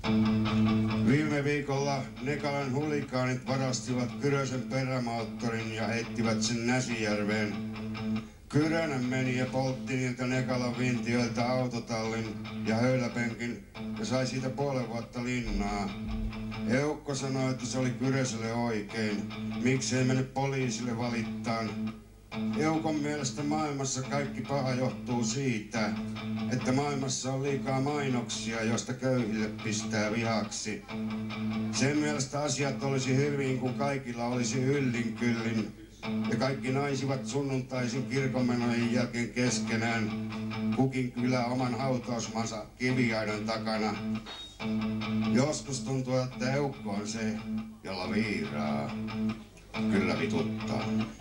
Viime viikolla Nekalan hulikaanit varastivat Kyrösen perämoottorin ja heittivät sen Näsijärveen. Kyrönen meni ja poltti niiltä Nekalan vintiöiltä autotallin ja höyläpenkin ja sai siitä puolen vuotta linnaa. Eukko sanoi, että se oli Kyröselle oikein. Miksi ei mennyt poliisille valittaan? Eukon mielestä maailmassa kaikki paha johtuu siitä, että maailmassa on liikaa mainoksia, joista köyhille pistää vihaksi. Sen mielestä asiat olisi hyvin, kun kaikilla olisi yllin kyllin ja kaikki naisivat sunnuntaisin kirkonmenojen jälkeen keskenään, kukin kylä oman hautausmansa kiviaidan takana. Joskus tuntuu, että Eukko on se, jolla viiraa. Kyllä vituttaa.